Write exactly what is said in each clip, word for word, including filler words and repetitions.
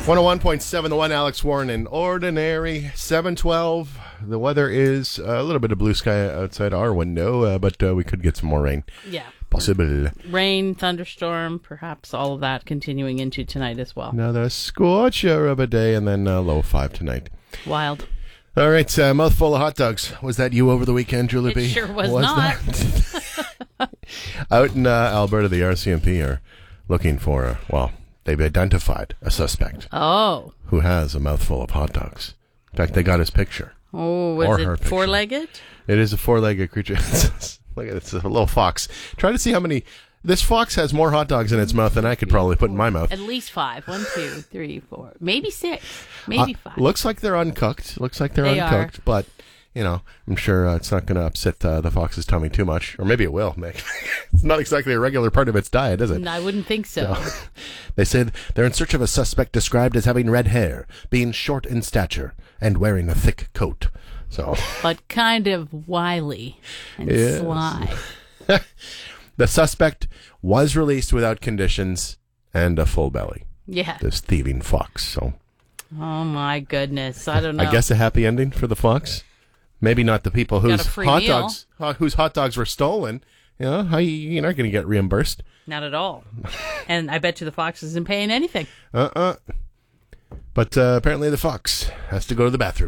one oh one point seven, the one, Alex Warren and Ordinary. seven twelve. The weather is a little bit of blue sky outside our window, uh, but uh, we could get some more rain. Yeah. Possible. Rain, thunderstorm, perhaps all of that continuing into tonight as well. Another scorcher of a day, and then uh, low five tonight. Wild. All right, uh, mouthful of hot dogs. Was that you over the weekend, Julie It B? sure was, was not. That? Out in uh, Alberta, the R C M P are looking for, uh, well, they've identified a suspect. Oh. Who has a mouthful of hot dogs. In fact, they got his picture. Oh, was or it her picture. four-legged? It is a four-legged creature. Look at it, it's a little fox. Try to see how many... This fox has more hot dogs in its mouth than I could probably put in my mouth. At least five. One, two, three, four. Maybe six. Maybe uh, five. Looks like they're uncooked. Looks like they're They uncooked. are. But, you know, I'm sure uh, it's not going to upset uh, the fox's tummy too much. Or maybe it will. It's not exactly a regular part of its diet, is it? I wouldn't think so. So, they said they're in search of a suspect described as having red hair, being short in stature, and wearing a thick coat. So, But kind of wily and Yes. sly. The suspect was released without conditions and a full belly. Yeah. This thieving fox. So, Oh, my goodness. I don't know. I guess a happy ending for the fox. Maybe not the people Got whose a free hot meal. dogs uh, whose hot dogs were stolen. You know, how you, you're not going to get reimbursed. Not at all. And I bet you the fox isn't paying anything. Uh-uh. But uh, apparently the fox has to go to the bathroom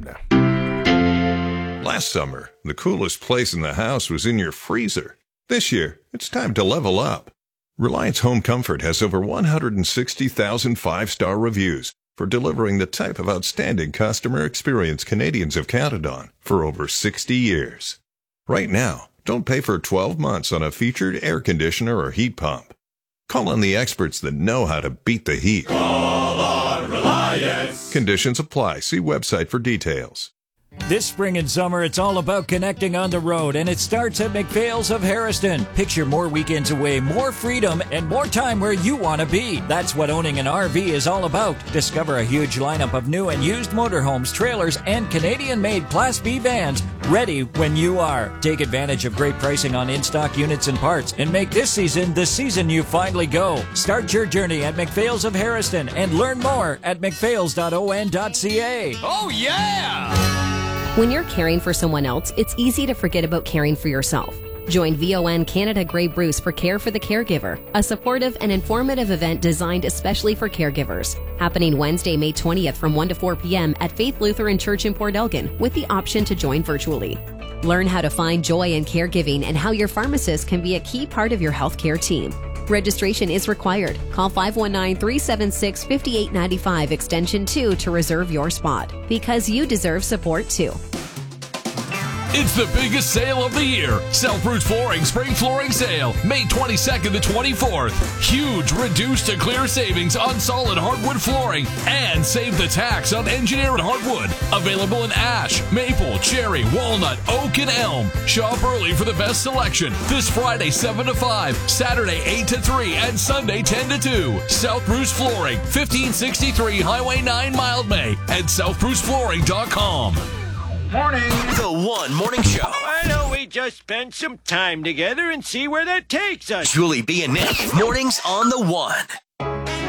now. Last summer, the coolest place in the house was in your freezer. This year, it's time to level up. Reliance Home Comfort has over one hundred sixty thousand five-star reviews for delivering the type of outstanding customer experience Canadians have counted on for over sixty years. Right now, don't pay for twelve months on a featured air conditioner or heat pump. Call on the experts that know how to beat the heat. Call on Reliance. Conditions apply. See website for details. This spring and summer, it's all about connecting on the road, and it starts at McPhail's of Harrison. Picture more weekends away, more freedom, and more time where you want to be. That's what owning an R V is all about. Discover a huge lineup of new and used motorhomes, trailers, and Canadian-made Class B vans ready when you are. Take advantage of great pricing on in-stock units and parts, and make this season the season you finally go. Start your journey at McPhail's of Harrison and learn more at mcphails dot o n dot c a. Oh, yeah! When you're caring for someone else, it's easy to forget about caring for yourself. Join V O N Canada Grey Bruce for Care for the Caregiver, a supportive and informative event designed especially for caregivers. Happening Wednesday, May twentieth from one to four p.m. at Faith Lutheran Church in Port Elgin, with the option to join virtually. Learn how to find joy in caregiving and how your pharmacist can be a key part of your healthcare team. Registration is required. Call five one nine, three seven six, five eight nine five extension two to reserve your spot, because you deserve support too. It's the biggest sale of the year. South Bruce Flooring Spring Flooring Sale, May twenty-second to twenty-fourth. Huge reduced to clear savings on solid hardwood flooring, and save the tax on engineered hardwood. Available in ash, maple, cherry, walnut, oak, and elm. Shop early for the best selection. This Friday seven to five, Saturday eight to three, and Sunday ten to two. South Bruce Flooring, fifteen sixty-three Highway nine, Mildmay, and south bruce flooring dot com. Morning. The One Morning Show. Why don't we just spend some time together and see where that takes us? Julie B and Nick. Mornings on The One.